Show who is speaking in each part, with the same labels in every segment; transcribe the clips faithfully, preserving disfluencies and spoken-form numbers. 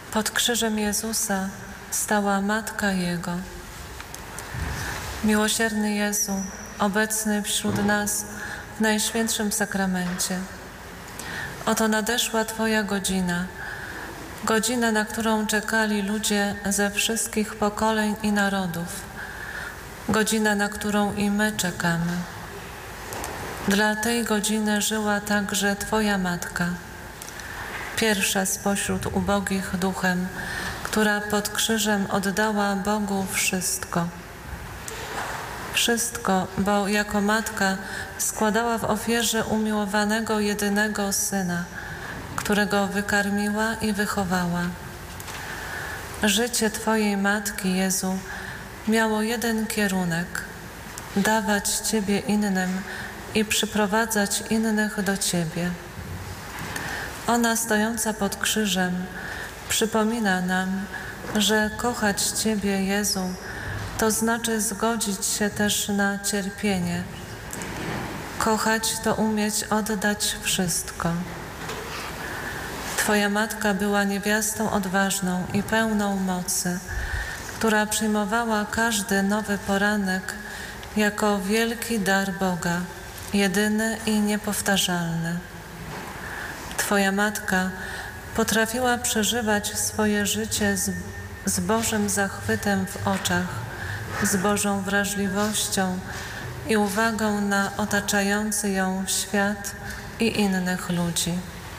Speaker 1: Pod krzyżem Jezusa stała Matka Jego. Miłosierny Jezu, obecny wśród nas w Najświętszym Sakramencie. Oto nadeszła Twoja godzina, godzina, na którą czekali ludzie ze wszystkich pokoleń i narodów, godzina, na którą i my czekamy. Dla tej godziny żyła także Twoja Matka, pierwsza spośród ubogich duchem, która pod krzyżem oddała Bogu wszystko. Wszystko, bo jako matka składała w ofierze umiłowanego jedynego Syna, którego wykarmiła i wychowała. Życie Twojej Matki, Jezu, miało jeden kierunek – dawać Ciebie innym i przyprowadzać innych do Ciebie. Ona, stojąca pod krzyżem, przypomina nam, że kochać Ciebie, Jezu, to znaczy zgodzić się też na cierpienie. Kochać to umieć oddać wszystko. Twoja Matka była niewiastą odważną i pełną mocy, która przyjmowała każdy nowy poranek jako wielki dar Boga, jedyny i niepowtarzalny. Twoja Matka potrafiła przeżywać swoje życie z, z Bożym zachwytem w oczach, z Bożą wrażliwością i uwagą na otaczający ją świat i innych ludzi.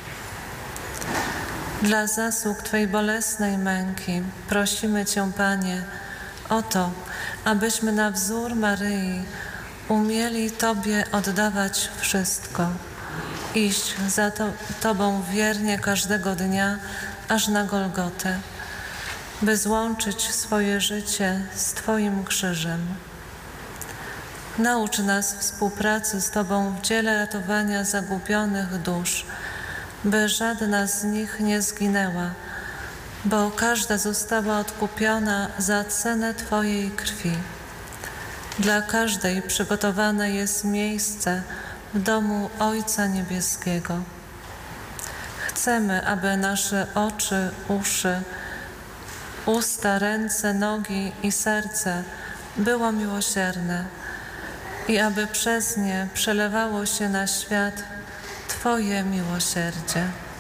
Speaker 1: Dla zasług Twej bolesnej męki prosimy Cię, Panie, o to, abyśmy na wzór Maryi umieli Tobie oddawać wszystko, iść za to, Tobą wiernie każdego dnia, aż na Golgotę, by złączyć swoje życie z Twoim krzyżem. Naucz nas współpracy z Tobą w dziele ratowania zagubionych dusz, by żadna z nich nie zginęła, bo każda została odkupiona za cenę Twojej krwi. Dla każdej przygotowane jest miejsce w domu Ojca Niebieskiego. Chcemy, aby nasze oczy, uszy, usta, ręce, nogi i serce było miłosierne i aby przez nie przelewało się na świat Twoje miłosierdzie.